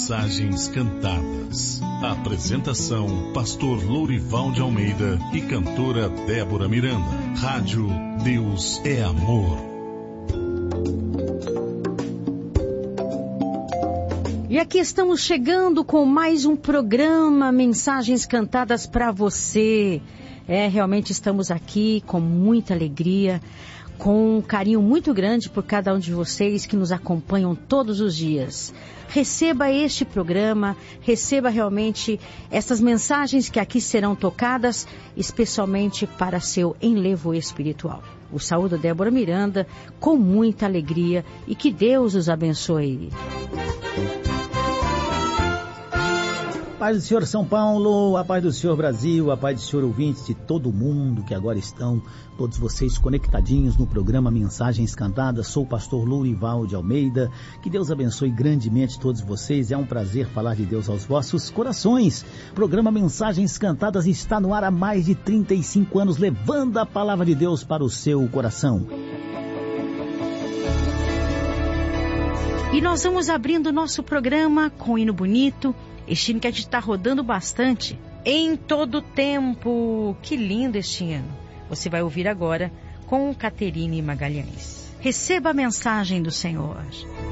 Mensagens cantadas. Apresentação: Pastor Lourival de Almeida e cantora Débora Miranda. Rádio Deus é Amor. E aqui estamos chegando com mais um programa Mensagens Cantadas para você. Realmente estamos aqui com muita alegria, com um carinho muito grande por cada um de vocês que nos acompanham todos os dias. Receba este programa, receba realmente essas mensagens que aqui serão tocadas, especialmente para seu enlevo espiritual. O saúde Débora Miranda com muita alegria e que Deus os abençoe. A paz do Senhor São Paulo, a paz do Senhor Brasil, a paz do Senhor ouvintes de todo mundo que agora estão, todos vocês conectadinhos no programa Mensagens Cantadas. Sou o pastor Lourival de Almeida, que Deus abençoe grandemente todos vocês. É um prazer falar de Deus aos vossos corações. O programa Mensagens Cantadas está no ar há mais de 35 anos, levando a palavra de Deus para o seu coração. E nós vamos abrindo o nosso programa com um hino bonito. Este hino que a gente está rodando bastante, em todo tempo. Que lindo este hino. Você vai ouvir agora com Caterine Magalhães. Receba a mensagem do Senhor.